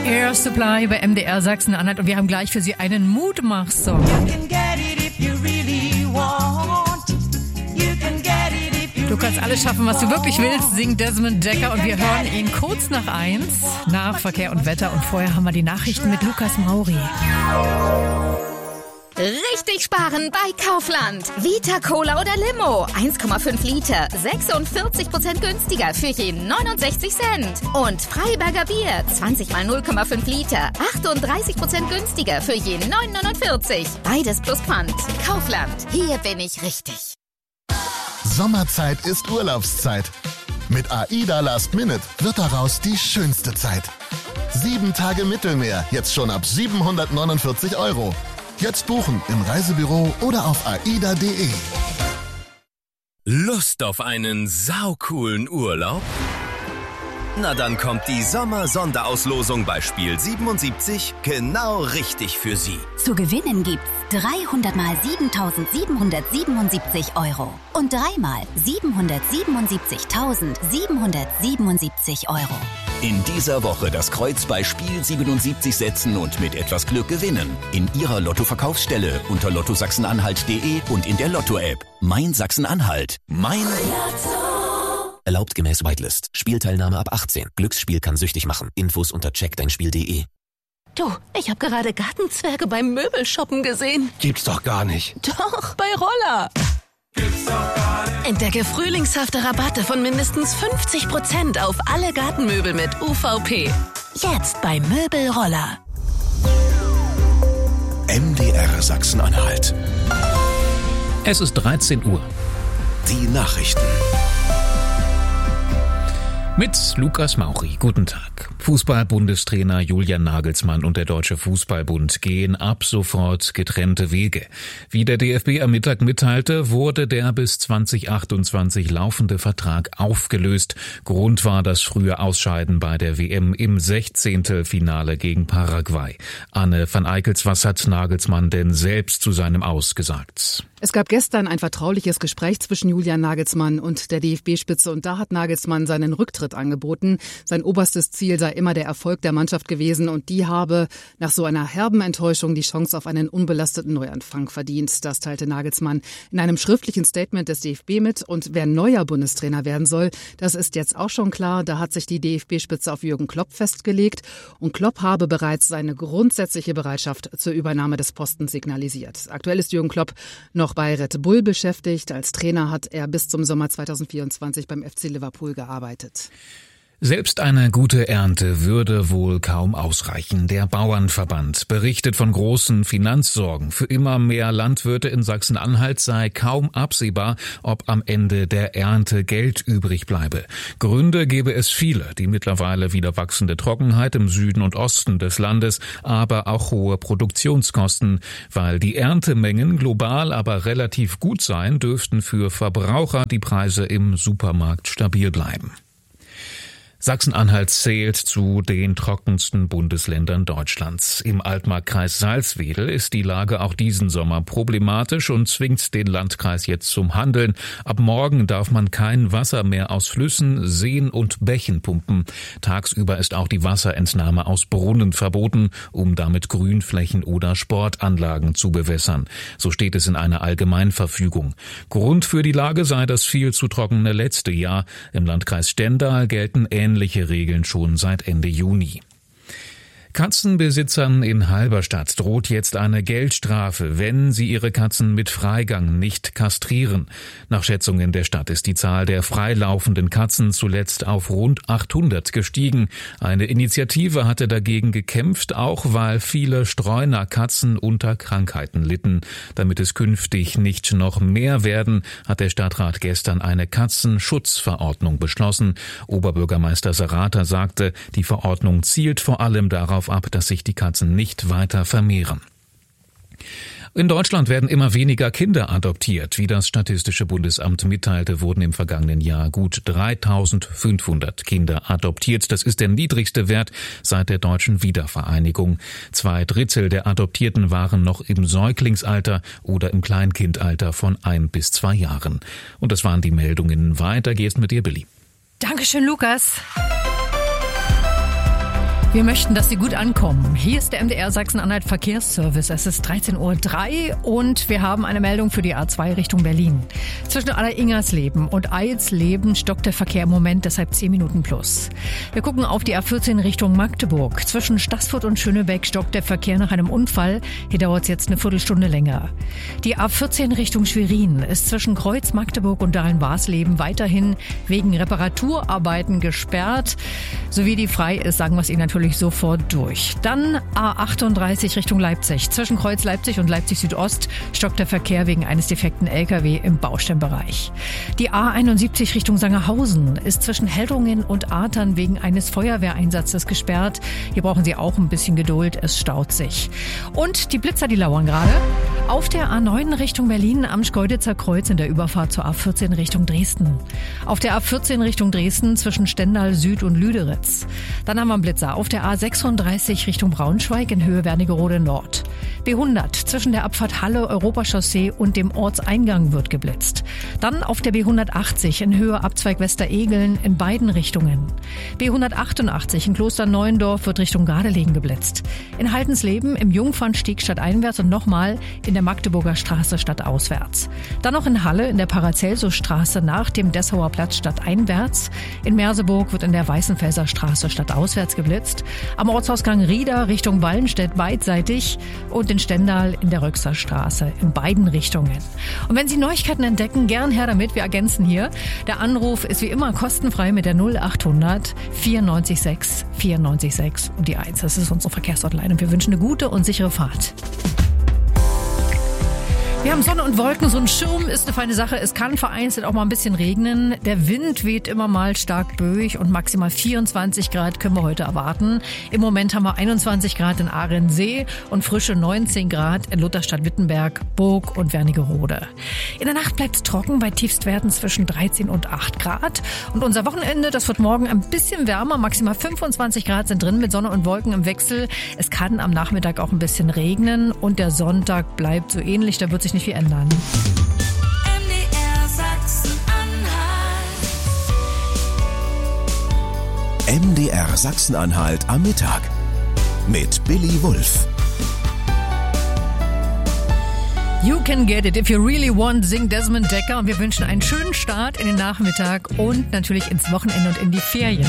Air Supply bei MDR Sachsen-Anhalt und wir haben gleich für Sie einen Mutmach-Song. Du kannst alles schaffen, was du wirklich willst, singt Desmond Dekker und wir hören ihn kurz nach 1 nach Verkehr und Wetter und vorher haben wir die Nachrichten mit Lukas Mauri. Richtig sparen bei Kaufland. Vita Cola oder Limo. 1,5 Liter. 46% günstiger für je 69 Cent. Und Freiberger Bier. 20 mal 0,5 Liter. 38% günstiger für je 9,49. Beides plus Pfand. Kaufland. Hier bin ich richtig. Sommerzeit ist Urlaubszeit. Mit AIDA Last Minute wird daraus die schönste Zeit. 7 Tage Mittelmeer, jetzt schon ab 749 €. Jetzt buchen im Reisebüro oder auf aida.de. Lust auf einen saucoolen Urlaub? Na dann kommt die Sommer-Sonderauslosung bei Spiel 77 genau richtig für Sie. Zu gewinnen gibt's 300 mal 7.777 € und 3 mal 777.777 €. In dieser Woche das Kreuz bei Spiel 77 setzen und mit etwas Glück gewinnen. In Ihrer Lotto-Verkaufsstelle unter lottosachsenanhalt.de und in der Lotto-App. Mein Sachsen-Anhalt. Mein Lotto. Erlaubt gemäß Whitelist. Spielteilnahme ab 18. Glücksspiel kann süchtig machen. Infos unter checkdeinspiel.de. Du, ich habe gerade Gartenzwerge beim Möbelshoppen gesehen. Gibt's doch gar nicht. Doch, bei Roller. Gibt's doch gar nicht. Entdecke frühlingshafte Rabatte von mindestens 50% auf alle Gartenmöbel mit UVP. Jetzt bei Möbelroller. MDR Sachsen-Anhalt. Es ist 13 Uhr. Die Nachrichten. Mit Lukas Mauri. Guten Tag. Fußball-Bundestrainer Julian Nagelsmann und der Deutsche Fußballbund gehen ab sofort getrennte Wege. Wie der DFB am Mittag mitteilte, wurde der bis 2028 laufende Vertrag aufgelöst. Grund war das frühe Ausscheiden bei der WM im 16. Finale gegen Paraguay. Anne van Eickels, was hat Nagelsmann denn selbst zu seinem Aus gesagt? Es gab gestern ein vertrauliches Gespräch zwischen Julian Nagelsmann und der DFB-Spitze und da hat Nagelsmann seinen Rücktritt angeboten. Sein oberstes Ziel sei immer der Erfolg der Mannschaft gewesen und die habe nach so einer herben Enttäuschung die Chance auf einen unbelasteten Neuanfang verdient. Das teilte Nagelsmann in einem schriftlichen Statement des DFB mit und wer neuer Bundestrainer werden soll, das ist jetzt auch schon klar. Da hat sich die DFB-Spitze auf Jürgen Klopp festgelegt und Klopp habe bereits seine grundsätzliche Bereitschaft zur Übernahme des Postens signalisiert. Aktuell ist Jürgen Klopp noch bei Red Bull beschäftigt. Als Trainer hat er bis zum Sommer 2024 beim FC Liverpool gearbeitet. Selbst eine gute Ernte würde wohl kaum ausreichen. Der Bauernverband berichtet von großen Finanzsorgen. Für immer mehr Landwirte in Sachsen-Anhalt sei kaum absehbar, ob am Ende der Ernte Geld übrig bleibe. Gründe gebe es viele, die mittlerweile wieder wachsende Trockenheit im Süden und Osten des Landes, aber auch hohe Produktionskosten. Weil die Erntemengen global aber relativ gut seien, dürften für Verbraucher die Preise im Supermarkt stabil bleiben. Sachsen-Anhalt zählt zu den trockensten Bundesländern Deutschlands. Im Altmarkkreis Salzwedel ist die Lage auch diesen Sommer problematisch und zwingt den Landkreis jetzt zum Handeln. Ab morgen darf man kein Wasser mehr aus Flüssen, Seen und Bächen pumpen. Tagsüber ist auch die Wasserentnahme aus Brunnen verboten, um damit Grünflächen oder Sportanlagen zu bewässern. So steht es in einer Allgemeinverfügung. Grund für die Lage sei das viel zu trockene letzte Jahr. Im Landkreis Stendal gelten ähnliche Regeln schon seit Ende Juni. Katzenbesitzern in Halberstadt droht jetzt eine Geldstrafe, wenn sie ihre Katzen mit Freigang nicht kastrieren. Nach Schätzungen der Stadt ist die Zahl der freilaufenden Katzen zuletzt auf rund 800 gestiegen. Eine Initiative hatte dagegen gekämpft, auch weil viele Streunerkatzen unter Krankheiten litten. Damit es künftig nicht noch mehr werden, hat der Stadtrat gestern eine Katzenschutzverordnung beschlossen. Oberbürgermeister Serrata sagte, die Verordnung zielt vor allem darauf ab, dass sich die Katzen nicht weiter vermehren. In Deutschland werden immer weniger Kinder adoptiert. Wie das Statistische Bundesamt mitteilte, wurden im vergangenen Jahr gut 3.500 Kinder adoptiert. Das ist der niedrigste Wert seit der deutschen Wiedervereinigung. 2/3 der Adoptierten waren noch im Säuglingsalter oder im Kleinkindalter von 1 bis 2 Jahren. Und das waren die Meldungen. Weiter geht's mit dir, Billy. Dankeschön, Lukas. Wir möchten, dass Sie gut ankommen. Hier ist der MDR Sachsen-Anhalt Verkehrsservice. Es ist 13:03 Uhr und wir haben eine Meldung für die A2 Richtung Berlin. Zwischen Aller-Ingersleben und Eilsleben stockt der Verkehr im Moment, deshalb 10 Minuten plus. Wir gucken auf die A14 Richtung Magdeburg. Zwischen Staßfurt und Schönebeck stockt der Verkehr nach einem Unfall. Hier dauert es jetzt eine Viertelstunde länger. Die A14 Richtung Schwerin ist zwischen Kreuz Magdeburg und Dahlen-Warsleben weiterhin wegen Reparaturarbeiten gesperrt. So wie die frei ist, sagen wir es Ihnen natürlich sofort durch. Dann A38 Richtung Leipzig. Zwischen Kreuz Leipzig und Leipzig Südost stockt der Verkehr wegen eines defekten LKW im Bausteinbereich. Die A71 Richtung Sangerhausen ist zwischen Heldringen und Artern wegen eines Feuerwehreinsatzes gesperrt. Hier brauchen Sie auch ein bisschen Geduld, es staut sich. Und die Blitzer, die lauern gerade. Auf der A9 Richtung Berlin am Schkeuditzer Kreuz in der Überfahrt zur A14 Richtung Dresden. Auf der A14 Richtung Dresden zwischen Stendal Süd und Lüderitz. Dann haben wir einen Blitzer auf der A36 Richtung Braunschweig in Höhe Wernigerode Nord. B100 zwischen der Abfahrt Halle Europachaussee und dem Ortseingang wird geblitzt. Dann auf der B180 in Höhe Abzweig Westeregeln in beiden Richtungen. B188 in Klosterneuendorf wird Richtung Gardelegen geblitzt. In Haltensleben im Jungfernstieg stadteinwärts und nochmal in der Magdeburger Straße stadtauswärts. Dann noch in Halle in der Paracelsusstraße nach dem Dessauer Platz stadteinwärts. In Merseburg wird in der Weißenfelser Straße stadtauswärts geblitzt. Am Ortsausgang Rieder Richtung Wallenstedt beidseitig und in Stendal in der Röxer Straße in beiden Richtungen. Und wenn Sie Neuigkeiten entdecken, gern her damit, wir ergänzen hier. Der Anruf ist wie immer kostenfrei mit der 0800 94 94 und die 1. Das ist unsere Verkehrshotline und wir wünschen eine gute und sichere Fahrt. Wir haben Sonne und Wolken, so ein Schirm ist eine feine Sache. Es kann vereinzelt auch mal ein bisschen regnen. Der Wind weht immer mal stark böig und maximal 24 Grad können wir heute erwarten. Im Moment haben wir 21 Grad in Ahrensee und frische 19 Grad in Lutherstadt-Wittenberg, Burg und Wernigerode. In der Nacht bleibt es trocken bei Tiefstwerten zwischen 13 und 8 Grad. Und unser Wochenende, das wird morgen ein bisschen wärmer, maximal 25 Grad sind drin mit Sonne und Wolken im Wechsel. Es kann am Nachmittag auch ein bisschen regnen und der Sonntag bleibt so ähnlich, da wird sich nicht viel ändern. MDR Sachsen-Anhalt am Mittag mit Billy Wulff. You can get it if you really want, singt Desmond Decker. Und wir wünschen einen schönen Start in den Nachmittag und natürlich ins Wochenende und in die Ferien.